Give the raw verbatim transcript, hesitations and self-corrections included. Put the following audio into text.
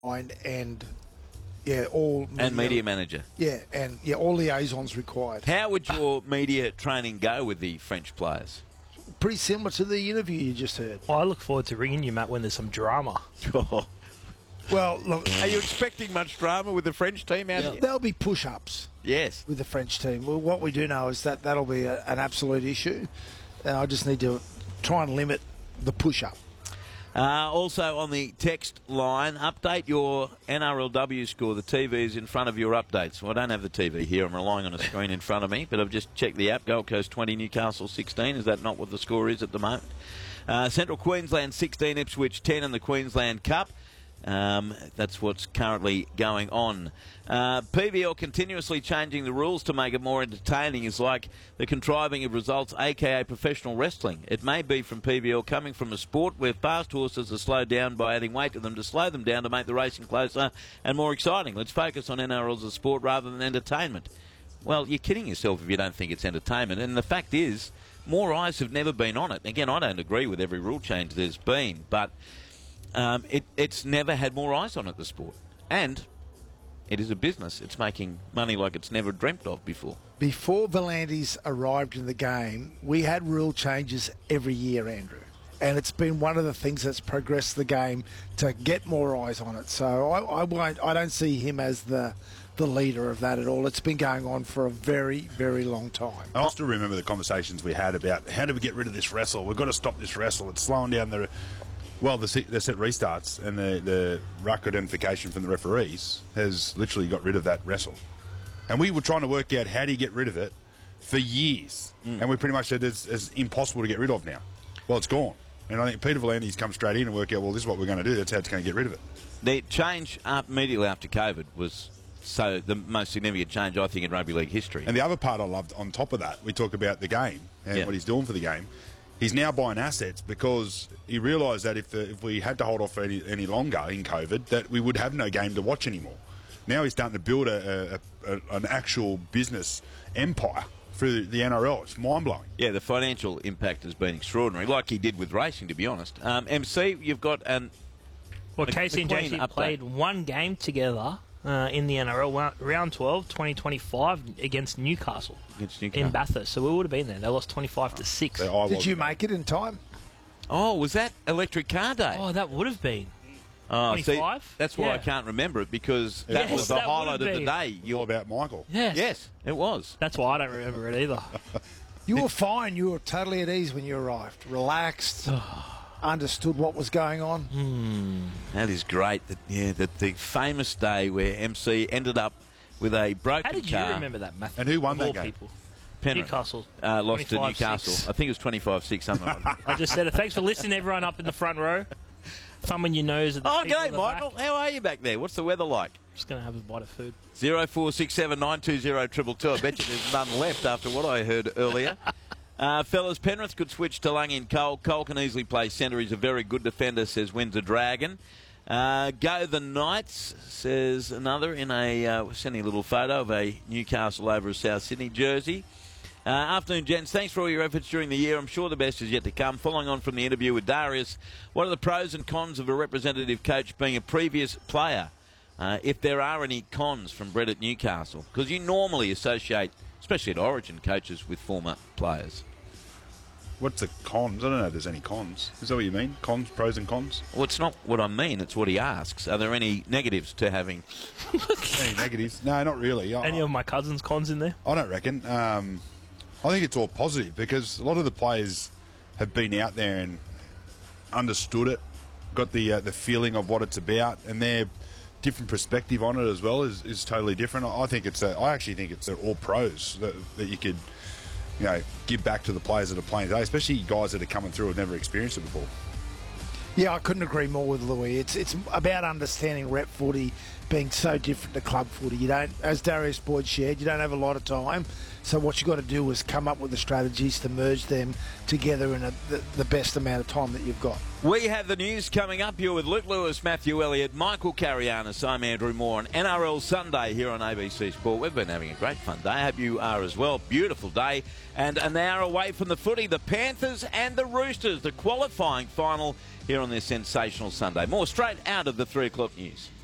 and yeah, all media, and media manager. Yeah, and yeah, all liaisons required. How would your media training go with the French players? Pretty similar to the interview you just heard. Well, I look forward to ringing you, Matt, when there's some drama. Well, look, are you expecting much drama with the French team out yeah, here? There'll be push-ups. Yes. With the French team. Well, what we do know is that that'll be a, an absolute issue. And I just need to try and limit the push-up. Uh, also on the text line, update your N R L W score. The T V is in front of your updates. Well, I don't have the T V here. I'm relying on a screen in front of me, but I've just checked the app. Gold Coast twenty, Newcastle sixteen. Is that not what the score is at the moment? Uh, Central Queensland sixteen, Ipswich ten in the Queensland Cup. Um, that's what's currently going on. Uh, P V L continuously changing the rules to make it more entertaining is like the contriving of results, aka professional wrestling. It may be from P V L coming from a sport where fast horses are slowed down by adding weight to them to slow them down to make the racing closer and more exciting. Let's focus on N R L as a sport rather than entertainment. Well, you're kidding yourself if you don't think it's entertainment. And the fact is, more eyes have never been on it. Again, I don't agree with every rule change there's been, but Um, it, it's never had more eyes on it, the sport. And it is a business. It's making money like it's never dreamt of before. Before Volandis arrived in the game, we had rule changes every year, Andrew. And it's been one of the things that's progressed the game to get more eyes on it. So I, I, won't, I don't see him as the the leader of that at all. It's been going on for a very, very long time. I still remember the conversations we had about how do we get rid of this wrestle? We've got to stop this wrestle. It's slowing down the... Well, the set, the set restarts and the, the ruck identification from the referees has literally got rid of that wrestle. And we were trying to work out how do you get rid of it for years. Mm. And we pretty much said it's, it's impossible to get rid of now. Well, it's gone. And I think Peter Volandis come straight in and work out, well, this is what we're going to do. That's how it's going to get rid of it. The change up immediately after COVID was so the most significant change, I think, in rugby league history. And the other part I loved on top of that, we talk about the game and yeah. what he's doing for the game. He's now buying assets because he realised that if the, if we had to hold off any, any longer in COVID, that we would have no game to watch anymore. Now he's starting to build a, a, a, an actual business empire through the N R L. It's mind-blowing. Yeah, the financial impact has been extraordinary, like he did with racing, to be honest. Um, M C, you've got an... Well, Casey and J C played one game together uh, in the N R L, round twelve, twenty twenty-five, against Newcastle. Against Newcastle. In Bathurst. So we would have been there. They lost twenty-five to six. So Did you make it in time? Oh, was that Electric Car Day? Oh, that would have been. Oh, twenty-five? See, that's why yeah. I can't remember it, because that yes, was the that highlight of the been. day. You're all about Michael. Yes. Yes, it was. That's why I don't remember it either. You were fine. You were totally at ease when you arrived. Relaxed. Understood what was going on. Mm, that is great. That, yeah, that the famous day where M C ended up with a broken car. How did you car. remember that, Matthew? And who won of that all game? People? Penrith. Newcastle. Uh, lost to Newcastle. six. I think it was twenty-five six, something like that. I just said it. Thanks for listening, everyone up in the front row. Thumbing your nose at the Oh, people g'day, in the Michael. back. How are you back there? What's the weather like? Just going to have a bite of food. Zero four six seven nine two zero triple two. I bet you there's none left after what I heard earlier. Uh, fellas, Penrith could switch to Lungy and Cole. Cole can easily play centre. He's a very good defender, says Windsor Dragon. Uh, go the Knights, says another in a, uh, we're sending a little photo of a Newcastle over a South Sydney jersey. Uh, afternoon, gents. Thanks for all your efforts during the year. I'm sure the best is yet to come. Following on from the interview with Darius, what are the pros and cons of a representative coach being a previous player? Uh, if there are any cons from Brett at Newcastle? Because you normally associate, especially at Origin, coaches with former players. What's the cons? I don't know if there's any cons. Is that what you mean? Cons, pros and cons? Well, it's not what I mean. It's what he asks. Are there any negatives to having... Any negatives? No, not really. I, Any of my cousins' cons in there? I don't reckon. Um, I think it's all positive because a lot of the players have been out there and understood it, got the uh, the feeling of what it's about, and their different perspective on it as well is, is totally different. I think it's a, I actually think it's a, all pros that, that you could, you know, give back to the players that are playing today, especially guys that are coming through and have never experienced it before. Yeah, I couldn't agree more with Louis. It's it's about understanding rep footy being so different to club footy. You don't, as Darius Boyd shared, you don't have a lot of time. So what you got to do is come up with the strategies to merge them together in a, the, the best amount of time that you've got. We have the news coming up. You're with Luke Lewis, Matthew Elliott, Michael Carianis. I'm Andrew Moore on N R L Sunday here on A B C Sport. We've been having a great fun day. I hope you are as well. Beautiful day. And an hour away from the footy, the Panthers and the Roosters, the qualifying final here on this sensational Sunday. More straight out of the three o'clock news.